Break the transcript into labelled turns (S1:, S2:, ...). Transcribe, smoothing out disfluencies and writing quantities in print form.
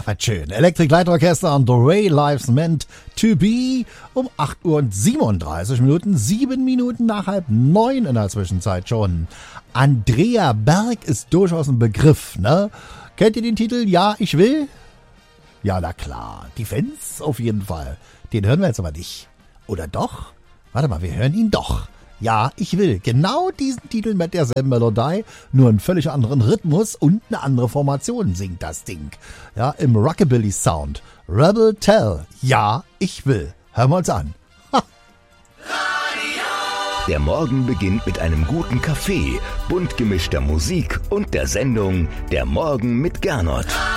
S1: was schön. Electric Light Orchester und The Way Life's Meant to Be um 8 Uhr und 37 Minuten, 7 Minuten nach 8:30 in der Zwischenzeit schon. Andrea Berg ist durchaus ein Begriff, ne? Kennt ihr den Titel Ja, ich will? Ja, na klar. Die Fans auf jeden Fall. Den hören wir jetzt aber nicht. Oder doch? Warte mal, wir hören ihn doch. Ja, ich will. Genau diesen Titel mit derselben Melodie, nur einen völlig anderen Rhythmus und eine andere Formation singt das Ding. Ja, im Rockabilly-Sound. Rebel Tell. Ja, ich will. Hören wir uns an. Ha.
S2: Der Morgen beginnt mit einem guten Kaffee, bunt gemischter Musik und der Sendung Der Morgen mit Gernot.